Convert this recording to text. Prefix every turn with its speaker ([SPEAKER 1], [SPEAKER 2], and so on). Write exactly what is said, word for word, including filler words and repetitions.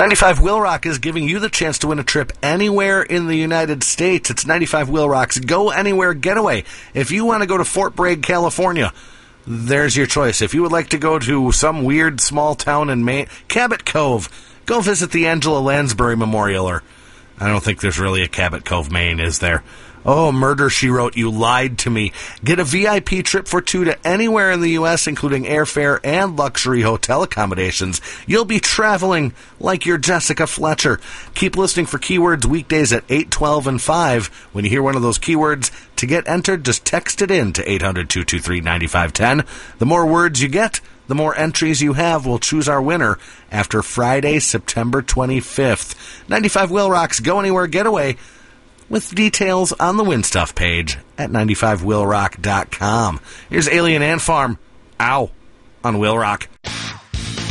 [SPEAKER 1] ninety-five Will Rock is giving you the chance to win a trip anywhere in the United States. It's ninety-five Will Rock's Go Anywhere Getaway. If you want to go to Fort Bragg, California, there's your choice. If you would like to go to some weird small town in Maine, Cabot Cove, go visit the Angela Lansbury Memorial. Or I don't think there's really a Cabot Cove, Maine, is there? Oh, Murder, She Wrote, you lied to me. Get a V I P trip for two to anywhere in the U S, including airfare and luxury hotel accommodations. You'll be traveling like you're Jessica Fletcher. Keep listening for keywords weekdays at eight, twelve, and five. When you hear one of those keywords, to get entered, just text it in to eight hundred, two two three, nine five one zero. The more words you get, the more entries you have. We'll choose our winner after Friday, September twenty-fifth. ninety-five Will Rock's Go Anywhere Getaway, with details on the Win Stuff page at ninety-five will rock dot com. Here's Alien Ant Farm, Ow, on Will Rock.